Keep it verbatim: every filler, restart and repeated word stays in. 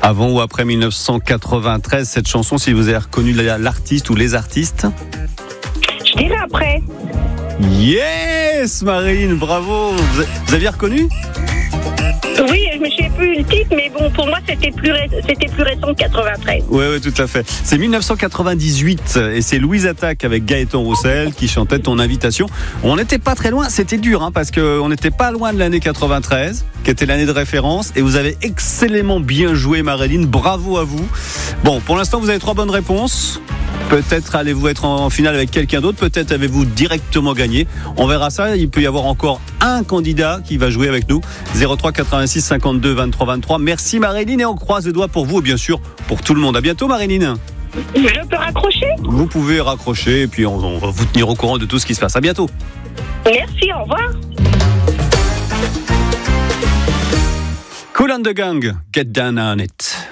Avant ou après mille neuf cent quatre-vingt-treize, cette chanson, si vous avez reconnu l'artiste ou les artistes? Je dirais après. Yes, Marine, bravo. Vous aviez reconnu? Oui, je ne me souviens plus le titre, mais bon, pour moi, c'était plus, ré... c'était plus récent que quatre-vingt-treize. Oui, oui, tout à fait. C'est mille neuf cent quatre-vingt-dix-huit et c'est Louise Attaque avec Gaëtan Roussel qui chantait Ton Invitation. On n'était pas très loin, c'était dur, hein, parce qu'on n'était pas loin de l'année quatre-vingt-treize, qui était l'année de référence, et vous avez excellemment bien joué, Marilyn. Bravo à vous. Bon, pour l'instant, vous avez trois bonnes réponses. Peut-être allez-vous être en finale avec quelqu'un d'autre, peut-être avez-vous directement gagné. On verra ça, il peut y avoir encore un candidat qui va jouer avec nous. zéro trois quatre-vingt-six cinquante-deux vingt-trois vingt-trois. Merci Marilyn et on croise les doigts pour vous et bien sûr pour tout le monde. À bientôt Marilyn. Je peux raccrocher? Vous pouvez raccrocher et puis on, on va vous tenir au courant de tout ce qui se passe. À bientôt. Merci, au revoir. Kool and the Gang, Get Down on It.